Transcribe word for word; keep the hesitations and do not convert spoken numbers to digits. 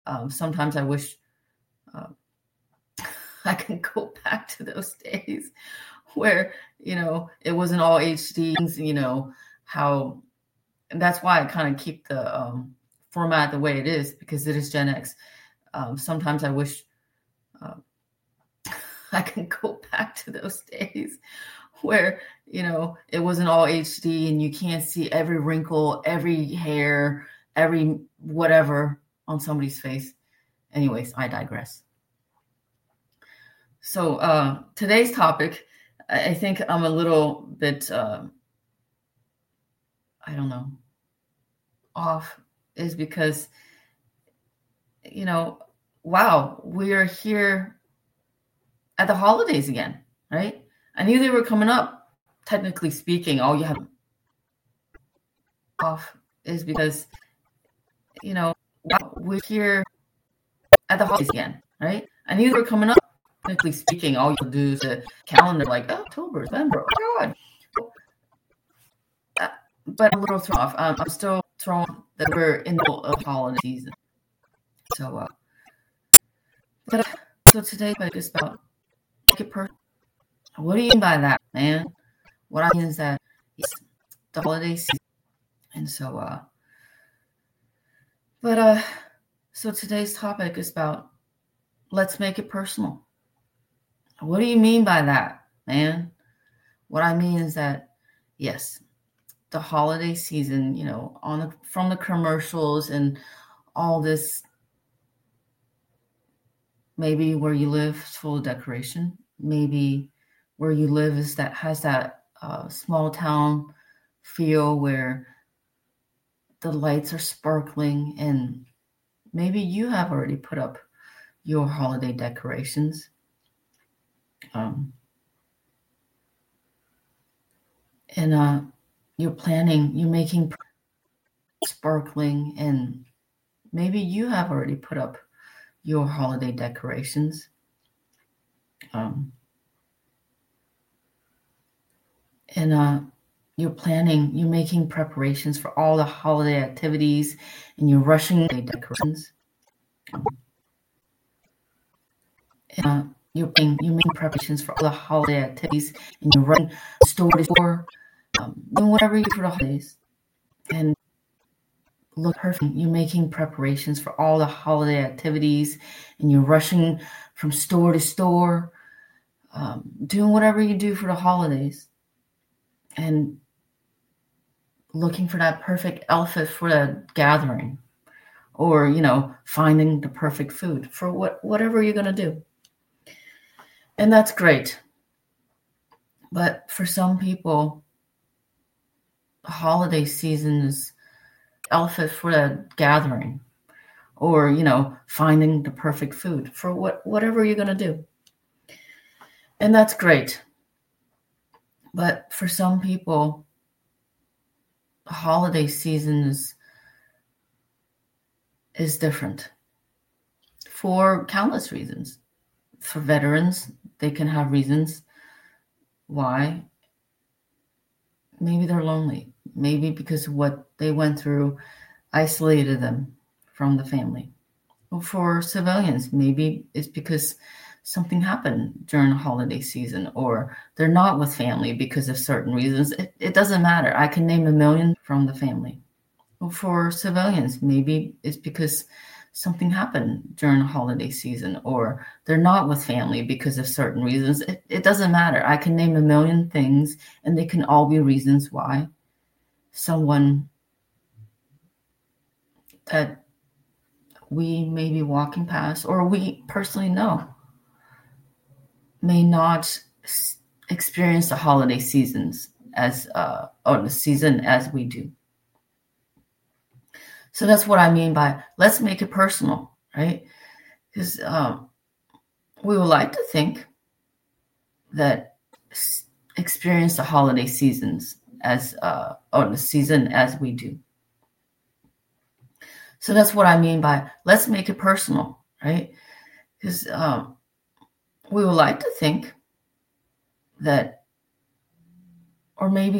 Um, sometimes I wish uh, I could go back to those days where, you know, it wasn't all H D, you know, how, and that's why I kind of keep the um, format the way it is because it is Gen X. Um, sometimes I wish uh, I could go back to those days where, you know, it wasn't all H D and you can't see every wrinkle, every hair, every whatever on somebody's face. Anyways, I digress. So uh, today's topic, I I think I'm a little bit, uh, I don't know, off is because, you know, wow, we are here at the holidays again, right? I knew they were coming up, technically speaking. All you have off is because, you know, wow, we're here at the holidays again, right? I knew they were coming up, technically speaking. All you do is a calendar like oh, October, November, oh my God. Uh, but I'm a little thrown off. Um, I'm still thrown that we're in the middle of holiday season. So, uh, but uh, so today is about make it personal. What do you mean by that, man? What I mean is that it's the holiday season, and so, uh, but uh, so today's topic is about let's make it personal. What do you mean by that, man? What I mean is that yes, the holiday season, you know, on the, from the commercials and all this, maybe where you live is full of decoration. Maybe where you live is that has that uh, small town feel where the lights are sparkling, and maybe you have already put up your holiday decorations. Um, and uh, you're planning, you're making sparkling, and maybe you have already put up your holiday decorations. Um, and uh, you're planning, you're making preparations for all the holiday activities, and you're rushing decorations. Um, and, uh, you're, making, you're making preparations for all the holiday activities, and you're running store to store, um, doing whatever you do for the holidays. And look perfect. You're making preparations for all the holiday activities, and you're rushing from store to store, um, doing whatever you do for the holidays, and looking for that perfect outfit for the gathering, or you know, finding the perfect food for what whatever you're gonna do. And that's great. But for some people, the holiday season is outfit for the gathering, or you know, finding the perfect food for what whatever you're gonna do. And that's great. But for some people, the holiday season is is different for countless reasons. For veterans, they can have reasons why. Maybe they're lonely. Maybe because what they went through isolated them from the family. Or for civilians, maybe it's because something happened during the holiday season, or they're not with family because of certain reasons. It, it doesn't matter. I can name a million from the family. Or for civilians, maybe it's because something happened during the holiday season, or they're not with family because of certain reasons. It, it doesn't matter. I can name a million things, and they can all be reasons why someone that we may be walking past, or we personally know, may not experience the holiday seasons as uh, or the season as we do. So that's what I mean by let's make it personal, right? Because um, we would like to think that experience the holiday seasons as uh, or the season as we do. So that's what I mean by let's make it personal, right? Because um, we would like to think that, or maybe